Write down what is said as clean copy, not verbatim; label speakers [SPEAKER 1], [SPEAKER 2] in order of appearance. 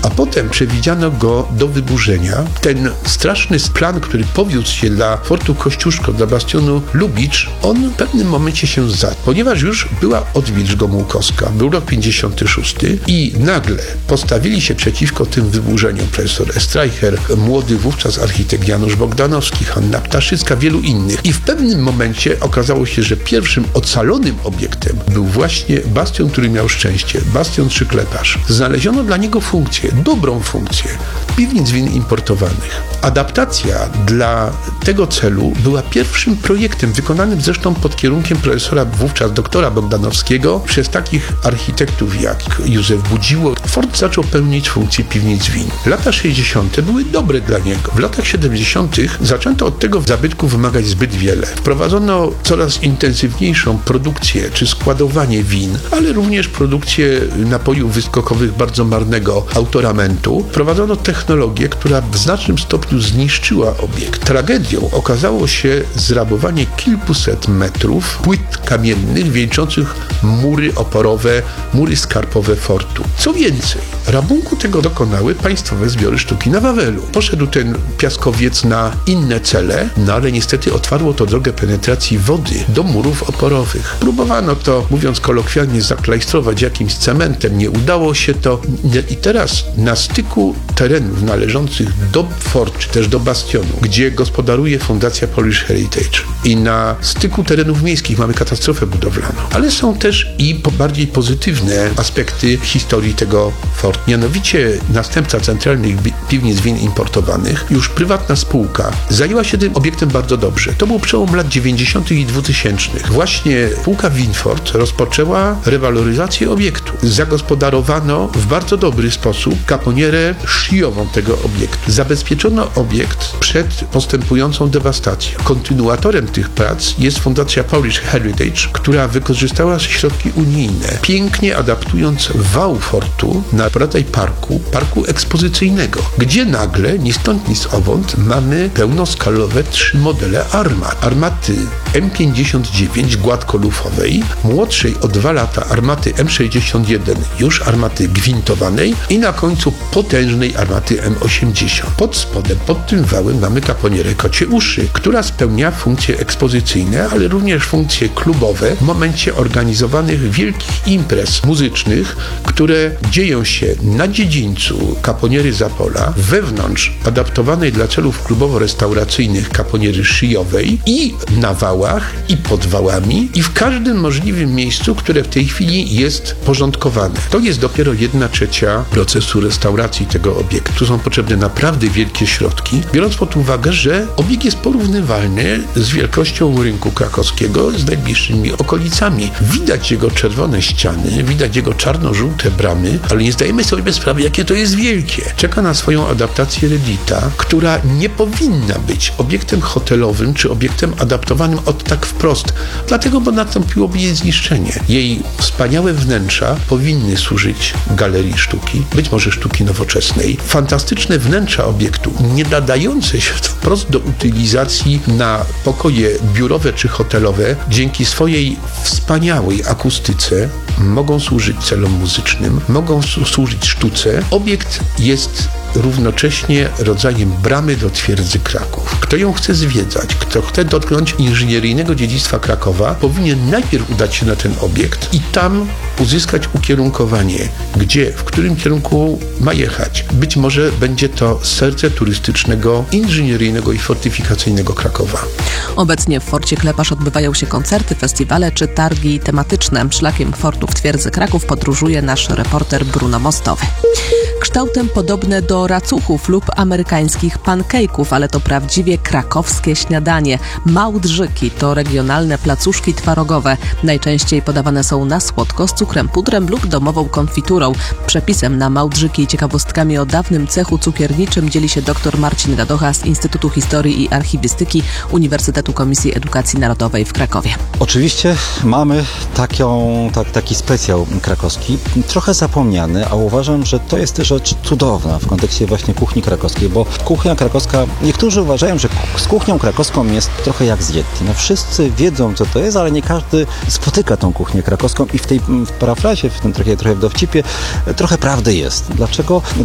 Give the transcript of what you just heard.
[SPEAKER 1] a potem przewidziano go do wyburzenia. Ten straszny plan, który powiódł się dla fortu Kościuszko, dla bastionu Lubicz, on w pewnym momencie się zadał, ponieważ już była odwilż gomułkowska, był rok 56 i nagle postawili się przeciwko tym wyburzeniom profesor Streicher, młody wówczas architekt Janusz Bogdanowski, Hanna Ptaszycka, wielu innych. I w pewnym momencie okazało się, że pierwszym ocalonym obiektem był właśnie bastion, który miał szczęście, bastion Trzykleparz. Znaleziono dla niego funkcję, dobrą funkcję piwnic win importowanych. Adaptacja dla tego celu była pierwszym projektem, wykonanym zresztą pod kierunkiem profesora, wówczas doktora Bogdanowskiego, przez takich architektów jak Józef Budziło. Fort zaczął pełnić funkcję piwnic win. Lata 60. były dobre dla niego. W latach 70. zaczęto od tego zabytku wymagać zbyt wiele. Wprowadzono coraz intensywniejszą produkcję czy składowanie win, ale również produkcję napojów wyskokowych bardzo marnego autoramentu. Wprowadzono technologię, która w znacznym stopniu zniszczyła obiekt. Tragedią okazało się zrabowanie kilkuset metrów płyt kamiennych wieńczących mury oporowe, mury skarpowe fortu. Co więcej, rabunku tego dokonały Państwowe Zbiory Sztuki na Wawelu. Poszedł ten piaskowiec na inne cele, no ale niestety otwarło to drogę penetracji wody do murów oporowych. Próbowano to, mówiąc kolokwialnie, zaklajstrować jakimś cementem. Nie udało się to. I teraz na styku terenów należących do fort, czy też do bastionu, gdzie gospodaruje Fundacja Polish Heritage, i na styku terenów miejskich mamy katastrofę budowlaną. Ale są też i bardziej pozytywne aspekty historii tego fortu. Mianowicie następca centralnych piwnic win importowanych, już prywatna spółka, zajęła się tym obiektem bardzo dobrze. To był przełom lat 90. i 2000. Właśnie spółka Winfort rozpoczęła rewaloryzację obiektu. Zagospodarowano w bardzo dobry sposób kaponierę szyjową tego obiektu. Zabezpieczono obiekt przed postępującą dewastacją. Kontynuatorem tych prac jest Fundacja Polish Heritage, która wykorzystała środki unijne, pięknie adaptując wał fortu na rodzaj parku ekspozycyjnego, gdzie nagle, ni stąd, ni zowąd, mamy pełnoskalowe 3 modele armat. Armaty M59 gładkolufowej, młodszej o 2 lata armaty M61, już armaty gwintowanej, i na końcu potężnej armaty M80. Pod spodem, pod tym wałem mamy kaponierę Kocie Uszy, która spełnia funkcje ekspozycyjne, ale również funkcje klubowe w momencie organizowanych wielkich imprez muzycznych, które dzieją się na dziedzińcu kaponiery Zapola, wewnątrz adaptowanej dla celów klubowo-restauracyjnych kaponiery szyjowej, i na wałach, i pod wałami, i w każdym możliwym miejscu, które w tej chwili jest porządkowane. To jest dopiero 1/3 procesu restauracji tego obiektu. Tu są potrzebne naprawdę wielkie środki, biorąc pod uwagę, że obiekt jest porównywalny z wielkością rynku krakowskiego z najbliższymi okolicami. Widać jego czerwone ściany, widać jego czarno-żółte bramy, ale nie zdajemy sobie sprawy, jakie to jest wielkie. Czeka na swoją adaptację Redita, która nie powinna być obiektem hotelowym czy obiektem adaptowanym od tak wprost. Dlatego, bo nastąpiłoby jej zniszczenie. Jej wspaniałe wnętrza powinny służyć galerii sztuki, być może sztuki nowoczesnej. Fantastyczne wnętrza obiektu, nie nadające się wprost do utylizacji na pokoje biurowe czy hotelowe, dzięki swojej wspaniałej akustyce mogą służyć celom muzycznym, mogą służyć sztuce. Obiekt jest równocześnie rodzajem bramy do twierdzy Kraków. Kto ją chce zwiedzać, kto chce dotknąć inżynieryjnego dziedzictwa Krakowa, powinien najpierw udać się na ten obiekt i tam uzyskać ukierunkowanie, gdzie, w którym kierunku ma jechać. Być może będzie to serce turystycznego, inżynieryjnego i fortyfikacyjnego Krakowa.
[SPEAKER 2] Obecnie w Forcie Kleparz odbywają się koncerty, festiwale czy targi tematyczne. Szlakiem fortu w twierdzy Kraków podróżuje nasz reporter Bruno Mostowy. Kształtem podobne do racuchów lub amerykańskich pancake'ów, ale to prawdziwie krakowskie śniadanie. Małdrzyki to regionalne placuszki twarogowe. Najczęściej podawane są na słodko z cukrem, pudrem lub domową konfiturą. Przepisem na małdrzyki i ciekawostkami o dawnym cechu cukierniczym dzieli się dr Marcin Radocha z Instytutu Historii i Archiwistyki Uniwersytetu Komisji Edukacji Narodowej w Krakowie.
[SPEAKER 3] Oczywiście mamy taki specjał krakowski, trochę zapomniany, a uważam, że to jest rzecz cudowna w kontekście właśnie kuchni krakowskiej, bo kuchnia krakowska, niektórzy uważają, że z kuchnią krakowską jest trochę jak z Yeti. No wszyscy wiedzą, co to jest, ale nie każdy spotyka tą kuchnię krakowską i w tej parafrazie, w tym trochę w dowcipie, trochę prawdy jest. Dlaczego?